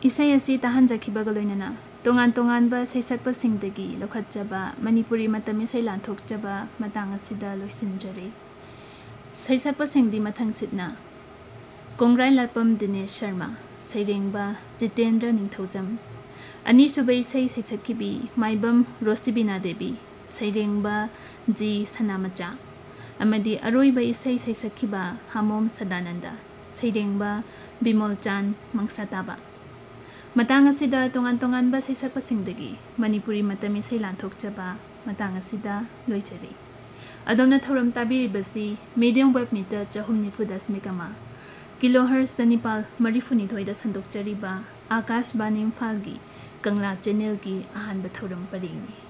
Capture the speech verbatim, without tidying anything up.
इसाई असी ताहनजखिबगा लोइनना तोंगान तोंगानबा सैसक्पसिंगदगी लौखतजबा मणिपुरी मतम इसाई लांथोकजबा मतंग असिदा लोइसिनजरे। सैसक्पसिंगदी मथंगसिदना कोंग्राई लापम दिनेश शर्मा, सैरेंगबा जितेंद्र निंगथौजम, अनीसुबा इसाई सैसक्किबी माइबम रोसिबिना देवी, सैरेंगबा जी सनामचा, अमदी अरोइबा इसाई सैसक्किबा हामोम सदानंदा, सैरेंगबा बिमोलचान मंगसाताबा। मतंग असिदा तोंगान तोंगानबा सैसक्पसिंगदगी मणिपुरी मतम इसाई लांथोकजबा मतंग असिदा लोइजरे। अदोमना थौरम ताबिरिबसी मीडियम वेब मीटर चहुम निफु दशमिक अमा किलोहर्ट्ज चनिपाल मरीफुनिथोइदा संदोकचरिबा आकाशवाणी इम्फालगी कंगला चैनल की अहानबा थौरम परिंगनी।